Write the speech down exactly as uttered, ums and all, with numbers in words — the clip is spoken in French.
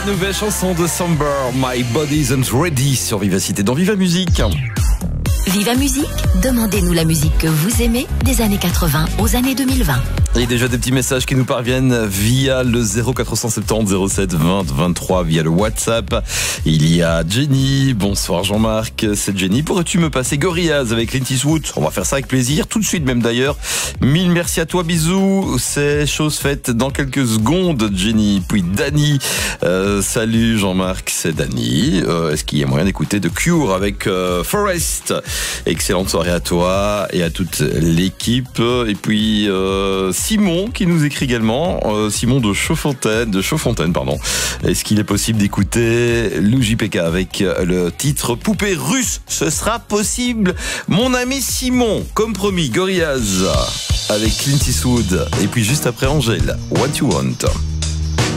nouvelle chanson de Somber, My Body Isn't Ready sur Vivacité dans Viva Musique. Viva Musique, demandez-nous la musique que vous aimez des années quatre-vingts aux années deux mille vingt. Il y a déjà des petits messages qui nous parviennent via le zéro quatre cent soixante-dix zéro sept vingt vingt-trois via le WhatsApp. Il y a Jenny. Bonsoir Jean-Marc, c'est Jenny. Pourrais-tu me passer Gorillaz avec Clint Eastwood? On va faire ça avec plaisir, tout de suite même d'ailleurs. Mille merci à toi, bisous. C'est chose faite dans quelques secondes, Jenny. Puis Dani. Euh, salut Jean-Marc, c'est Dani. Euh, est-ce qu'il y a moyen d'écouter The Cure avec euh, Forest? Excellente soirée à toi et à toute l'équipe. Et puis euh, Simon qui nous écrit également, euh, Simon de Chaudfontaine, de Chaudfontaine, pardon. Est-ce qu'il est possible d'écouter Lou J P K avec le titre Poupée russe? Ce sera possible, mon ami Simon. Comme promis, Gorillaz avec Clint Eastwood. Et puis juste après Angèle, What You Want.